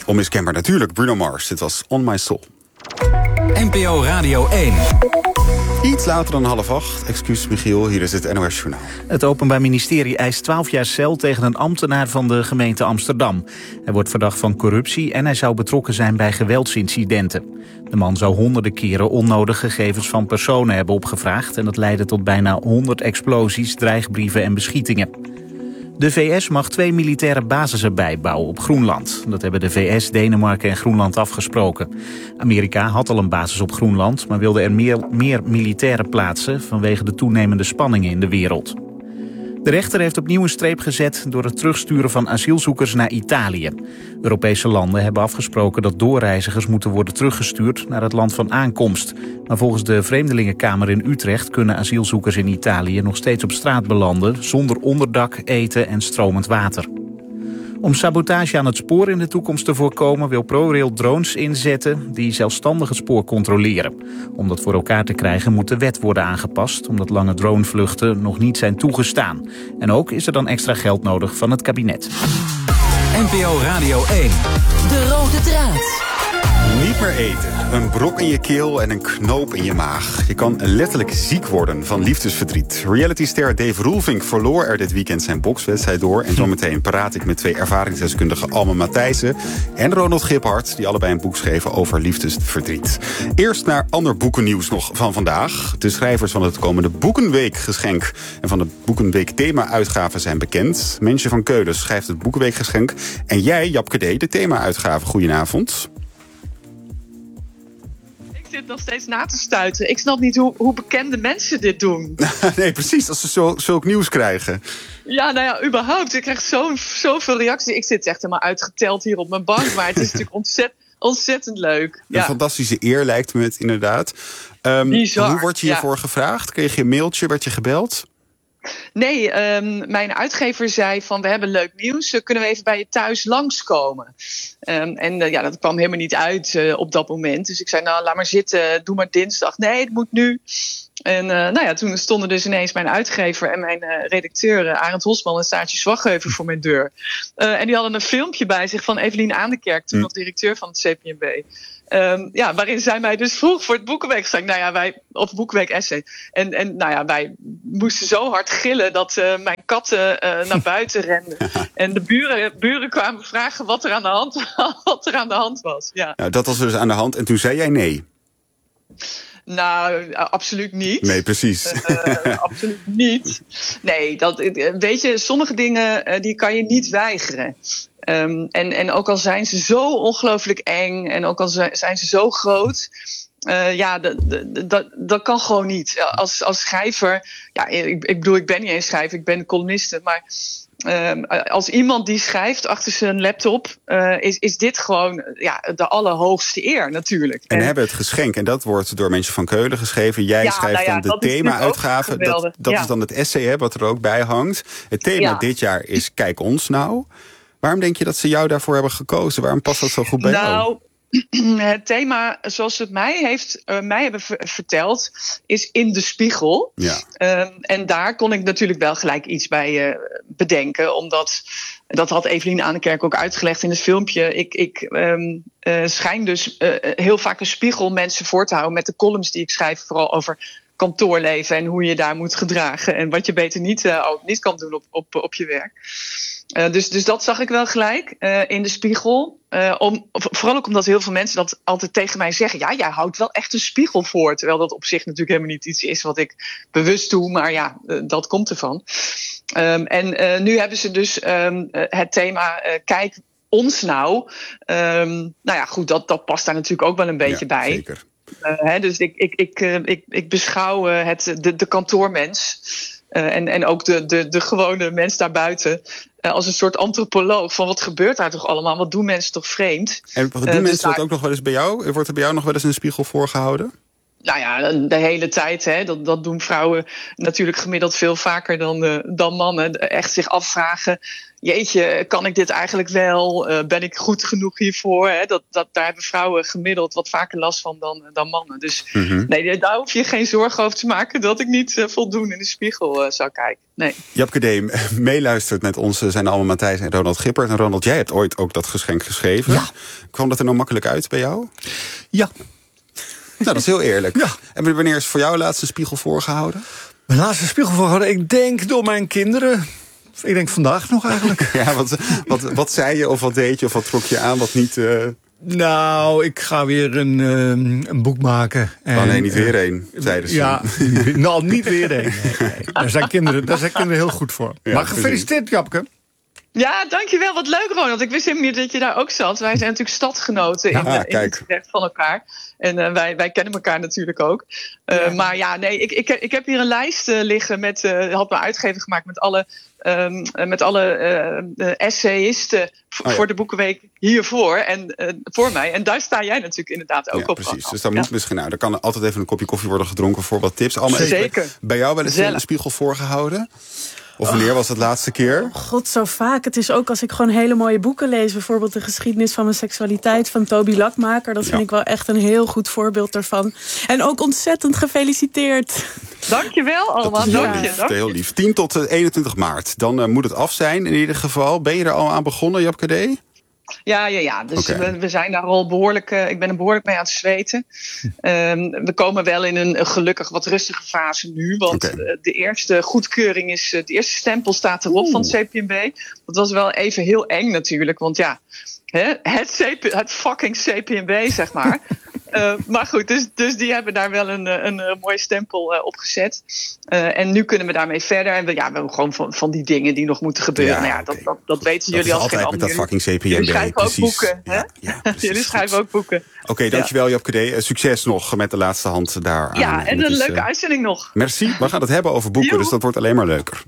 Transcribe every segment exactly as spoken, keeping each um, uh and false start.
Onmiskenbaar natuurlijk, Bruno Mars. Dit was On My Soul. N P O Radio één. Iets later dan half acht. Excuus Michiel, hier is het N O S Journaal. Het Openbaar Ministerie eist twaalf jaar cel tegen een ambtenaar van de gemeente Amsterdam. Hij wordt verdacht van corruptie en hij zou betrokken zijn bij geweldsincidenten. De man zou honderden keren onnodig gegevens van personen hebben opgevraagd en dat leidde tot bijna honderd explosies, dreigbrieven en beschietingen. De V S mag twee militaire basissen bijbouwen op Groenland. Dat hebben de V S, Denemarken en Groenland afgesproken. Amerika had al een basis op Groenland, maar wilde er meer, meer militaire plaatsen vanwege de toenemende spanningen in de wereld. De rechter heeft opnieuw een streep gezet door het terugsturen van asielzoekers naar Italië. Europese landen hebben afgesproken dat doorreizigers moeten worden teruggestuurd naar het land van aankomst. Maar volgens de Vreemdelingenkamer in Utrecht kunnen asielzoekers in Italië nog steeds op straat belanden zonder onderdak, eten en stromend water. Om sabotage aan het spoor in de toekomst te voorkomen wil ProRail drones inzetten die zelfstandig het spoor controleren. Om dat voor elkaar te krijgen moet de wet worden aangepast, omdat lange dronevluchten nog niet zijn toegestaan. En ook is er dan extra geld nodig van het kabinet. N P O Radio één. De rode draad. Niet meer eten, een brok in je keel en een knoop in je maag. Je kan letterlijk ziek worden van liefdesverdriet. Realityster Dave Roelvink verloor er dit weekend zijn bokswedstrijd door. En zometeen praat ik met twee ervaringsdeskundigen, Alma Matthijssen en Ronald Giphart, die allebei een boek schreven over liefdesverdriet. Eerst naar ander boekennieuws nog van vandaag. De schrijvers van het komende Boekenweekgeschenk en van de Boekenweek thema-uitgaven zijn bekend. Mensje van Keulen schrijft het Boekenweekgeschenk. En jij, Japke D., de thema-uitgave. Goedenavond. Ik zit nog steeds na te stuiten. Ik snap niet hoe, hoe bekende mensen dit doen. Nee, precies, als ze zo, zulk nieuws krijgen. Ja, nou ja, überhaupt. Ik krijg zo, zoveel reacties. Ik zit echt helemaal uitgeteld hier op mijn bank. Maar het is natuurlijk ontzettend, ontzettend leuk. Ja. Een fantastische eer lijkt me het inderdaad. Um, Bizar, hoe word je hiervoor ja. gevraagd? Kreeg je een mailtje? Werd je gebeld? Nee, um, mijn uitgever zei van we hebben leuk nieuws. Kunnen we even bij je thuis langskomen? Um, en uh, ja, dat kwam helemaal niet uit uh, op dat moment. Dus ik zei nou laat maar zitten, doe maar dinsdag. Nee, het moet nu. En uh, nou ja, toen stonden dus ineens mijn uitgever en mijn uh, redacteur uh, Arend Hosman en Saartje Zwagheuvel voor mijn deur. Uh, en die hadden een filmpje bij zich van Evelien Aandekerk, toen nog directeur van het C P N B. Um, ja, waarin zij mij dus vroeg voor het Boekenweekgeschenk. Nou ja, wij, of Boekenweek essay. En, en nou ja, wij moesten zo hard gillen dat uh, mijn katten uh, naar buiten renden. En de buren, buren kwamen vragen wat er aan de hand, wat er aan de hand was. Ja. Nou, dat was dus aan de hand en toen zei jij nee. Nou, absoluut niet. Nee, precies. Uh, absoluut niet. Nee, dat, weet je, sommige dingen uh, die kan je niet weigeren. Um, en, en ook al zijn ze zo ongelooflijk eng en ook al zijn ze zo groot, uh, ja, dat, dat, dat kan gewoon niet. Als, als schrijver, ja, ik, ik bedoel, ik ben niet eens schrijver, ik ben columniste, maar um, als iemand die schrijft achter zijn laptop, uh, is, is dit gewoon ja, de allerhoogste eer natuurlijk. En, en hebben het geschenk, en dat wordt door Mensje van Keulen geschreven. Jij ja, schrijft nou ja, dan de thema-uitgave. Dat, dat ja. is dan het essay hè, wat er ook bij hangt. Het thema ja. dit jaar is Kijk ons nou. Waarom denk je dat ze jou daarvoor hebben gekozen? Waarom past dat zo goed bij nou, jou? Het thema, zoals het mij, heeft, uh, mij hebben v- verteld, is in de spiegel. Ja. Um, en daar kon ik natuurlijk wel gelijk iets bij uh, bedenken. Omdat, dat had Evelien Aandekerk ook uitgelegd in het filmpje. Ik, ik um, uh, schijn dus uh, heel vaak een spiegel mensen voor te houden met de columns die ik schrijf, vooral over kantoorleven en hoe je daar moet gedragen. En wat je beter niet, uh, ook niet kan doen op, op, op je werk. Uh, dus, dus dat zag ik wel gelijk uh, in de spiegel. Uh, om, vooral ook omdat heel veel mensen dat altijd tegen mij zeggen. Ja, jij houdt wel echt een spiegel voor. Terwijl dat op zich natuurlijk helemaal niet iets is wat ik bewust doe. Maar ja, uh, dat komt ervan. Um, en uh, nu hebben ze dus um, uh, het thema uh, Kijk ons nou. Um, nou ja, goed, dat, dat past daar natuurlijk ook wel een beetje ja, bij. Zeker. Uh, hè, dus ik, ik, ik, uh, ik, ik beschouw uh, het, de, de kantoormens. Uh, en, en ook de, de, de gewone mens daarbuiten uh, als een soort antropoloog van wat gebeurt daar toch allemaal? Wat doen mensen toch vreemd? En doen uh, mensen dus dat daar... ook nog wel eens bij jou? Wordt er bij jou nog wel eens een spiegel voorgehouden? nou ja, de hele tijd. Hè, dat, dat doen vrouwen natuurlijk gemiddeld veel vaker dan, uh, dan mannen. Echt zich afvragen. Jeetje, kan ik dit eigenlijk wel? Uh, ben ik goed genoeg hiervoor? Hè? Dat, dat, daar hebben vrouwen gemiddeld wat vaker last van dan, dan mannen. Dus mm-hmm. nee, daar hoef je geen zorgen over te maken dat ik niet uh, voldoende in de spiegel uh, zou kijken. Nee. Japke D. meeluistert met ons zijn allemaal Matthijs en Ronald Gippert. En Ronald, jij hebt ooit ook dat geschenk geschreven. Ja. Kwam dat er nou makkelijk uit bij jou? Ja. Nou, dat is heel eerlijk. Ja. En wanneer is voor jou de laatste spiegel voorgehouden? Mijn laatste spiegel voorgehouden? Ik denk door mijn kinderen. Ik denk vandaag nog eigenlijk. Ja, wat, wat, wat zei je of wat deed je of wat trok je aan wat niet... Uh... Nou, ik ga weer een, uh, een boek maken. En, oh nee, niet weer één, zeiden ze. Ja, nou, niet weer één. Nee, nee. Daar, zijn kinderen, daar zijn kinderen heel goed voor. Ja, maar gefeliciteerd, Japke. Ja, dankjewel. Wat leuk, Ronald. Ik wist helemaal niet dat je daar ook zat. Wij zijn natuurlijk stadgenoten ja, in, ah, in het recht van elkaar. En uh, wij, wij kennen elkaar natuurlijk ook. Uh, ja. Maar ja, nee, ik, ik, ik heb hier een lijst uh, liggen met, uh, had mijn uitgever gemaakt met alle, um, met alle uh, essayisten v- oh, ja. voor de Boekenweek hiervoor en uh, voor mij. En daar sta jij natuurlijk inderdaad ook ja, op. Precies, van. dus dan ja. moet misschien, nou, er kan altijd even een kopje koffie worden gedronken voor wat tips. Allemaal Zeker. Even, bij jou wel eens een spiegel voorgehouden? Of wanneer was het laatste keer? Oh, God, zo vaak. Het is ook als ik gewoon hele mooie boeken lees. Bijvoorbeeld de geschiedenis van mijn seksualiteit van Toby Lakmaker. Dat vind ja. ik wel echt een heel goed voorbeeld daarvan. En ook ontzettend gefeliciteerd. Dankjewel allemaal. Dat is Dank je. Ja. Heel lief. tien tot eenentwintig maart. Dan uh, moet het af zijn in ieder geval. Ben je er al aan begonnen, Japke D? Ja, ja, ja. Dus okay. we, we zijn daar al behoorlijk... Uh, ik ben er behoorlijk mee aan het zweten. Um, we komen wel in een, een gelukkig wat rustige fase nu. Want okay. uh, de eerste goedkeuring is... Uh, de eerste stempel staat erop Oeh. van het C P M B. Dat was wel even heel eng natuurlijk. Want ja, hè, het, C P, het fucking C P M B, zeg maar. Uh, maar goed, dus, dus die hebben daar wel een, een, een mooie stempel uh, op gezet. Uh, en nu kunnen we daarmee verder. En we, ja, we hebben gewoon van, van die dingen die nog moeten gebeuren. Ja, nou ja, okay. dat, dat, dat weten dat jullie als geen ander. Dat is altijd met dat fucking C P M B. Jullie schrijven precies. ook boeken. Ja, ja, precies, jullie schrijven ook boeken. Oké, okay, dankjewel ja. Japke D. Uh, succes nog met de laatste hand daar aan. Ja, en een is, leuke uh, uitzending nog. Merci, we gaan het hebben over boeken, jo. dus dat wordt alleen maar leuker.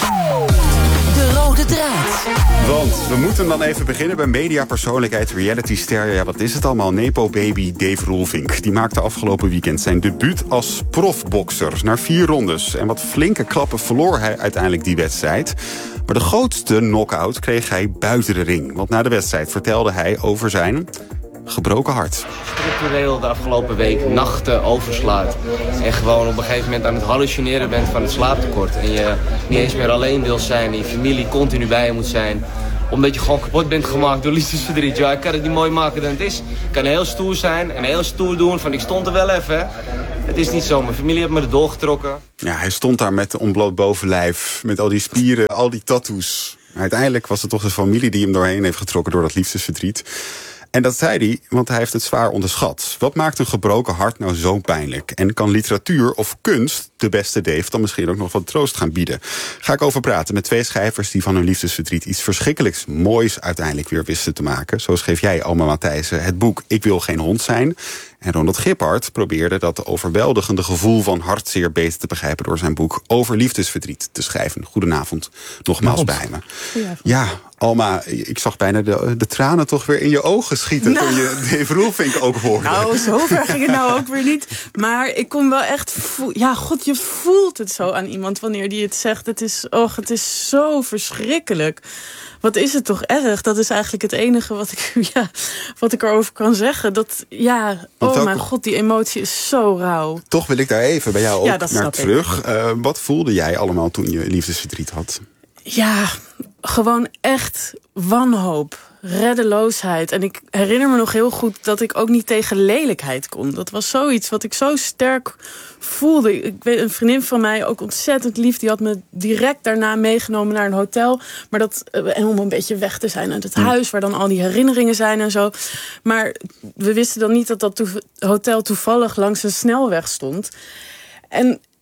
De rode draad. Want we moeten dan even beginnen bij mediapersoonlijkheid, realityster. Ja, wat is het allemaal? Nepo-baby Dave Roelvink. Die maakte afgelopen weekend zijn debuut als profbokser. Na vier rondes en wat flinke klappen verloor hij uiteindelijk die wedstrijd. Maar de grootste knock-out kreeg hij buiten de ring. Want na de wedstrijd vertelde hij over zijn gebroken hart. Structureel de afgelopen week nachten overslaat. En gewoon op een gegeven moment aan het hallucineren bent van het slaaptekort. En je niet eens meer alleen wil zijn. En je familie continu bij je moet zijn. Omdat je gewoon kapot bent gemaakt door liefdesverdriet. Ja, ik kan het niet mooi maken dan het is. Ik kan heel stoer zijn en heel stoer doen van ik stond er wel even. Het is niet zo. Mijn familie heeft me er doorgetrokken. Ja, hij stond daar met een ontbloot bovenlijf. Met al die spieren, al die tattoos. Uiteindelijk was het toch de familie die hem doorheen heeft getrokken door dat liefdesverdriet. En dat zei hij, want hij heeft het zwaar onderschat. Wat maakt een gebroken hart nou zo pijnlijk? En kan literatuur of kunst de beste Dave dan misschien ook nog wat troost gaan bieden? Ga ik over praten met twee schrijvers die van hun liefdesverdriet iets verschrikkelijks moois uiteindelijk weer wisten te maken. Zo schreef jij, Alma Matthijssen, het boek Ik wil geen hond zijn. En Ronald Gippert probeerde dat overweldigende gevoel van hartzeer beter te begrijpen door zijn boek Over liefdesverdriet te schrijven. Goedenavond, nogmaals bij me. Ja, Alma, ik zag bijna de, de tranen toch weer in je ogen schieten nou, toen je Dave Roelvink ook hoorde. Nou, zover ging het nou ook weer niet. Maar ik kon wel echt voelen. Ja, god, je voelt het zo aan iemand wanneer die het zegt. Het is, och, het is zo verschrikkelijk. Wat is het toch erg? Dat is eigenlijk het enige wat ik, ja, wat ik erover kan zeggen. Dat, ja, oh ook, mijn god, die emotie is zo rauw. Toch wil ik daar even bij jou ook ja, naar terug. Uh, wat voelde jij allemaal toen je liefdesverdriet had? Ja, gewoon echt wanhoop, reddeloosheid. En ik herinner me nog heel goed dat ik ook niet tegen lelijkheid kon. Dat was zoiets wat ik zo sterk voelde. Ik weet, een vriendin van mij, ook ontzettend lief, die had me direct daarna meegenomen naar een hotel. Maar dat, en om een beetje weg te zijn uit het huis, waar dan al die herinneringen zijn en zo. Maar we wisten dan niet dat dat hotel toevallig langs een snelweg stond. En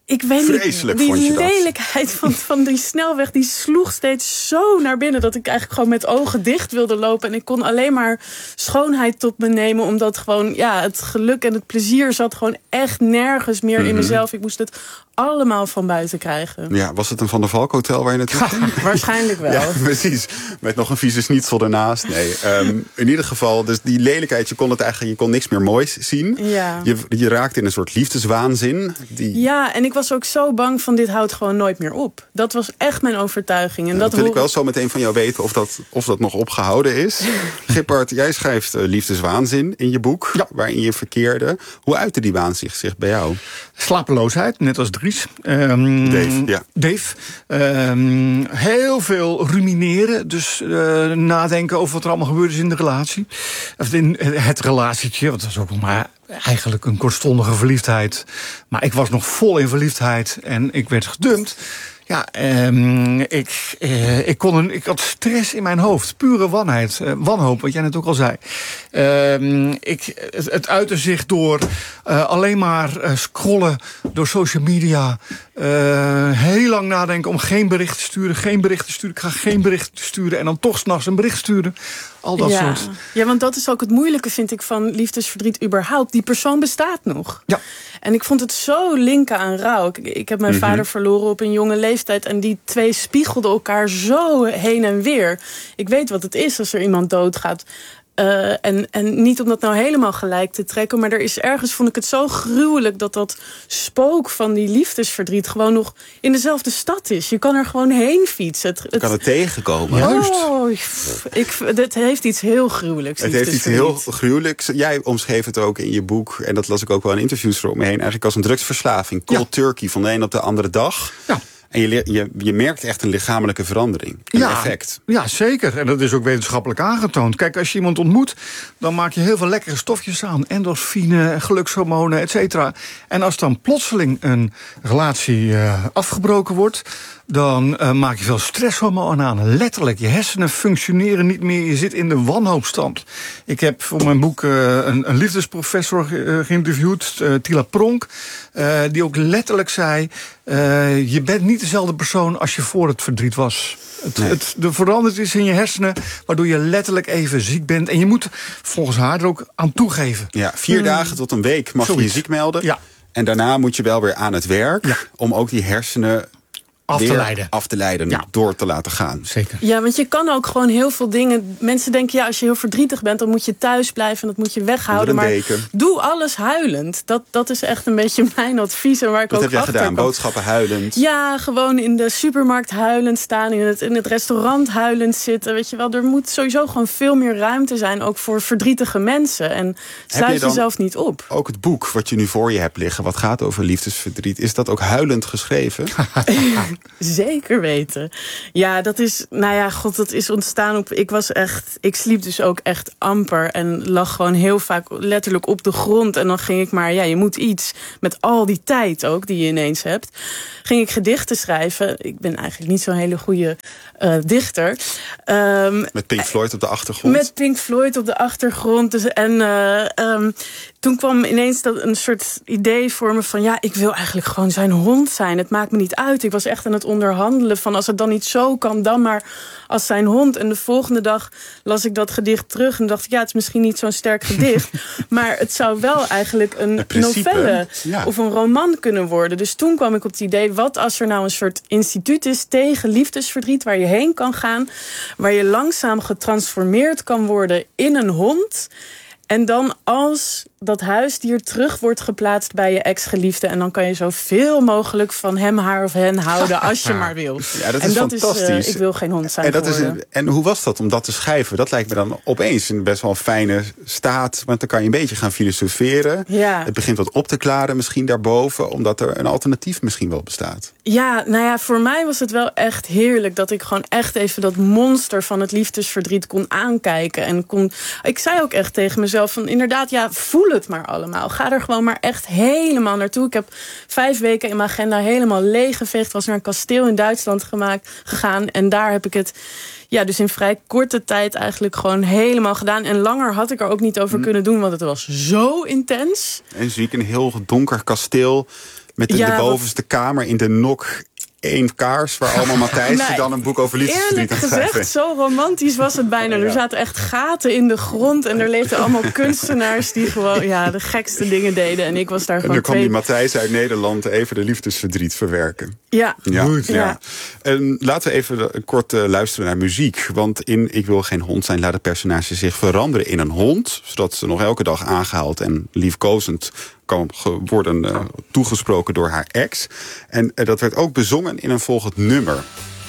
Ik weet niet, Vreselijk die vond je dat? lelijkheid van, van die snelweg, die sloeg steeds zo naar binnen dat ik eigenlijk gewoon met ogen dicht wilde lopen. En ik kon alleen maar schoonheid tot me nemen, omdat gewoon ja, het geluk en het plezier zat gewoon echt nergens meer mm-hmm. in mezelf. Ik moest het allemaal van buiten krijgen. Ja, was het een Van der Valk hotel waar je naartoe ging? Waarschijnlijk wel. Ja, precies. Met nog een vieze schnitzel ernaast. Nee, um, in ieder geval, dus die lelijkheid, je kon het eigenlijk, je kon niks meer moois zien. Ja. Je, je raakte in een soort liefdeswaanzin. Die... Ja, en ik was ook zo bang van dit houdt gewoon nooit meer op. Dat was echt mijn overtuiging. En ja, dat wil hoor... ik wel zo meteen van jou weten of dat, of dat nog opgehouden is. Gippard, jij schrijft uh, liefdeswaanzin in je boek, ja. waarin je verkeerde. Hoe uitte die waanzin zich bij jou? Slapeloosheid, net als Dries. Um, Dave, ja. Dave. Um, heel veel rumineren. Dus uh, nadenken over wat er allemaal gebeurd is in de relatie. Of in het relatietje, want dat was ook nog maar eigenlijk een kortstondige verliefdheid. Maar ik was nog vol in verliefdheid en ik werd gedumpt. Ja, um, ik, uh, ik, kon een, ik had stress in mijn hoofd. Pure wanheid, uh, wanhoop, wat jij net ook al zei. Uh, ik, het, het uitte zich door uh, alleen maar uh, scrollen door social media. Uh, heel lang nadenken om geen bericht te sturen. Geen bericht te sturen. Ik ga geen bericht sturen. En dan toch 's nachts een bericht sturen. Al dat ja. soort. Ja, want dat is ook het moeilijke, vind ik, van liefdesverdriet überhaupt. Die persoon bestaat nog. Ja. En ik vond het zo linken aan rouw. Ik, ik heb mijn mm-hmm. vader verloren op een jonge leeftijd. En die twee spiegelden elkaar zo heen en weer. Ik weet wat het is als er iemand doodgaat. Uh, en, en niet om dat nou helemaal gelijk te trekken. Maar er is ergens, vond ik het zo gruwelijk, dat dat spook van die liefdesverdriet gewoon nog in dezelfde stad is. Je kan er gewoon heen fietsen. Het, Je het... kan het tegenkomen. Juist. Oh, ik, het heeft iets heel gruwelijks. Het heeft iets heel gruwelijks. Jij omschreef het ook in je boek. En dat las ik ook wel in interviews voor me heen. Eigenlijk als een drugsverslaving. Cold ja. turkey van de een op de andere dag. Ja. En je, je, je merkt echt een lichamelijke verandering. Een ja, effect. Ja, zeker. En dat is ook wetenschappelijk aangetoond. Kijk, als je iemand ontmoet, dan maak je heel veel lekkere stofjes aan. Endorfine, gelukshormonen, et cetera. En als dan plotseling een relatie uh, afgebroken wordt, dan uh, maak je veel stresshormonen aan. Letterlijk, je hersenen functioneren niet meer. Je zit in de wanhoopstand. Ik heb voor mijn boek uh, een, een liefdesprofessor ge- uh, geïnterviewd, uh, Tila Pronk, uh, die ook letterlijk zei, Uh, je bent niet dezelfde persoon als je voor het verdriet was. Het, nee. het, er verandert iets in je hersenen, waardoor je letterlijk even ziek bent. En je moet volgens haar er ook aan toegeven. Ja, vier hmm. dagen tot een week mag Zoiets. je je ziek melden. Ja. En daarna moet je wel weer aan het werk, ja. om ook die hersenen af te leiden, af te leiden ja. door te laten gaan. Zeker. Ja, want je kan ook gewoon heel veel dingen. Mensen denken, ja, als je heel verdrietig bent, dan moet je thuis blijven en dat moet je weghouden. Maar deken. doe alles huilend. Dat, dat is echt een beetje mijn advies. En waar ik Wat ook heb jij achter gedaan? kan. Boodschappen huilend? Ja, gewoon in de supermarkt huilend staan, in het, in het restaurant huilend zitten. Weet je wel, er moet sowieso gewoon veel meer ruimte zijn, ook voor verdrietige mensen. En sluit je jezelf niet op. Ook het boek wat je nu voor je hebt liggen, wat gaat over liefdesverdriet, is dat ook huilend geschreven? Zeker weten. Ja, dat is, nou ja, god, dat is ontstaan op, ik was echt, ik sliep dus ook echt amper en lag gewoon heel vaak letterlijk op de grond. En dan ging ik maar, ja, je moet iets met al die tijd ook, die je ineens hebt. Ging ik gedichten schrijven. Ik ben eigenlijk niet zo'n hele goede uh, dichter. Um, met Pink Floyd op de achtergrond? Met Pink Floyd op de achtergrond. Dus, en uh, um, toen kwam ineens dat een soort idee voor me van, ja, ik wil eigenlijk gewoon zijn hond zijn. Het maakt me niet uit. Ik was echt aan het onderhandelen van, als het dan niet zo kan, dan maar als zijn hond. En de volgende dag las ik dat gedicht terug en dacht ik, ja, het is misschien niet zo'n sterk gedicht, maar het zou wel eigenlijk een novelle ja. of een roman kunnen worden. Dus toen kwam ik op het idee, wat als er nou een soort instituut is tegen liefdesverdriet, waar je heen kan gaan, waar je langzaam getransformeerd kan worden in een hond. En dan als dat huisdier terug wordt geplaatst bij je ex-geliefde, en dan kan je zoveel mogelijk van hem, haar of hen houden als je maar wil. Ja, dat en is dat fantastisch. Is, uh, ik wil geen hond zijn. En, dat is een, en hoe was dat om dat te schrijven? Dat lijkt me dan opeens een best wel fijne staat. Want dan kan je een beetje gaan filosoferen. Ja. Het begint wat op te klaren misschien daarboven, omdat er een alternatief misschien wel bestaat. Ja, nou ja, voor mij was het wel echt heerlijk dat ik gewoon echt even dat monster van het liefdesverdriet kon aankijken. En kon, ik zei ook echt tegen mezelf van, inderdaad, ja, voel het maar allemaal. Ga er gewoon maar echt helemaal naartoe. Ik heb vijf weken in mijn agenda helemaal leeggeveegd. Was naar een kasteel in Duitsland gemaakt, gegaan. En daar heb ik het, ja, dus in vrij korte tijd eigenlijk gewoon helemaal gedaan. En langer had ik er ook niet over kunnen doen, want het was zo intens. En zie ik een heel donker kasteel. Met de, Ja, de wat- bovenste kamer in de nok één kaars... waar allemaal Matthijs Nou, dan een boek over liefdesverdriet Eerlijk aan het schrijven gezegd, zo romantisch was het bijna. Er zaten echt gaten in de grond en er leefden allemaal kunstenaars die gewoon ja, de gekste dingen deden. En ik was daar En gewoon dan kwam twee... die Matthijs uit Nederland even de liefdesverdriet verwerken. Ja, Ja, Goed. ja. Ja. En laten we even kort uh, luisteren naar muziek. Want in Ik wil geen hond zijn laat het personage zich veranderen in een hond. Zodat ze nog elke dag aangehaald en liefkozend kan ge- worden uh, toegesproken door haar ex. En uh, dat werd ook bezongen in een volgend nummer.